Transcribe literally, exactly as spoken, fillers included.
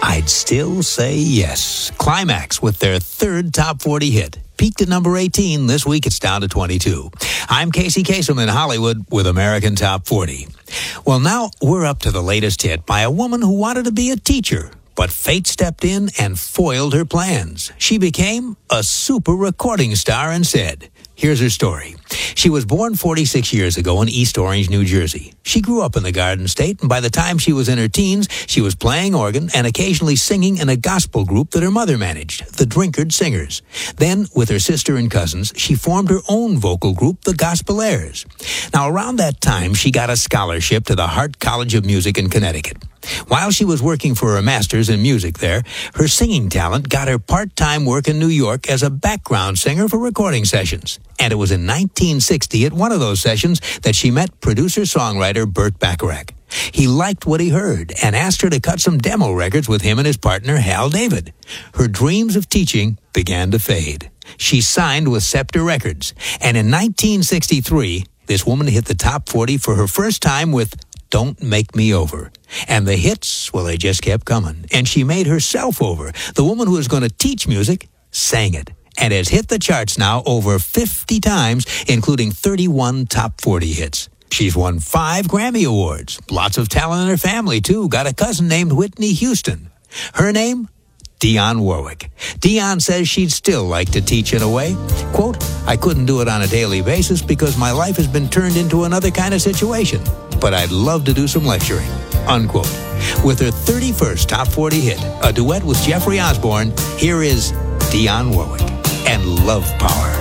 I'd still say yes. Climax with their third top forty hit. Peaked at number eighteen. This week it's down to twenty-two. I'm Casey Kasem in Hollywood with American Top forty. Well, now we're up to the latest hit by a woman who wanted to be a teacher, but fate stepped in and foiled her plans. She became a super recording star instead. Here's her story. She was born forty-six years ago in East Orange, New Jersey. She grew up in the Garden State, and by the time she was in her teens, she was playing organ and occasionally singing in a gospel group that her mother managed, the Drinkard Singers. Then, with her sister and cousins, she formed her own vocal group, the Gospelaires. Now, around that time, she got a scholarship to the Hart College of Music in Connecticut. While she was working for her master's in music there, her singing talent got her part-time work in New York as a background singer for recording sessions. And it was in nineteen sixty at one of those sessions that she met producer-songwriter Burt Bacharach. He liked what he heard and asked her to cut some demo records with him and his partner, Hal David. Her dreams of teaching began to fade. She signed with Scepter Records. And in nineteen sixty-three, this woman hit the top forty for her first time with Don't Make Me Over. And the hits, well, they just kept coming. And she made herself over. The woman who was going to teach music sang it. And has hit the charts now over fifty times, including thirty-one top forty hits. She's won five Grammy Awards. Lots of talent in her family, too. Got a cousin named Whitney Houston. Her name? Dionne Warwick. Dionne says she'd still like to teach in a way. Quote, I couldn't do it on a daily basis because my life has been turned into another kind of situation. But I'd love to do some lecturing. Unquote. With her thirty-first top forty hit, a duet with Jeffrey Osborne, here is Dionne Warwick and Love Power.